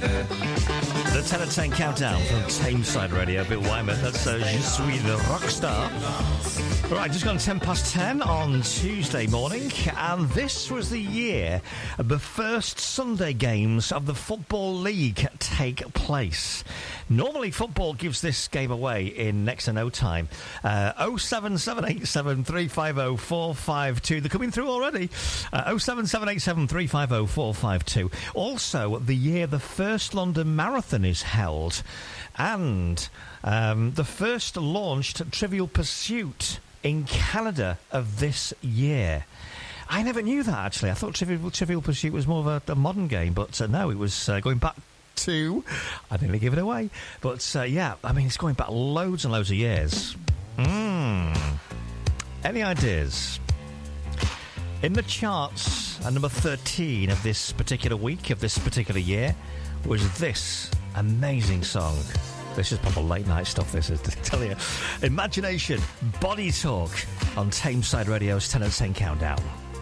The 10 at 10 countdown from Tameside Radio. Bill Wyman, that's Je suis le rockstar. Right, just gone 10 past 10 on Tuesday morning, and this was the year the first Sunday games of the Football League take place. Normally, football gives this game away in next to no time. 07787 350 452. They're coming through already. 07787 350 452. Also, the year the first London Marathon is held, and the first launched Trivial Pursuit in Canada of this year. I never knew that, actually. I thought Trivial Pursuit was more of a modern game, but no, it was going back to... I nearly give it away. But, yeah, I mean, it's going back loads and loads of years. Any ideas? In the charts, at number 13 of this particular week, of this particular year, was this amazing song. This is proper late night stuff, this is, to tell you. Imagination, Body Talk on Tameside Radio's 10 at 10 countdown.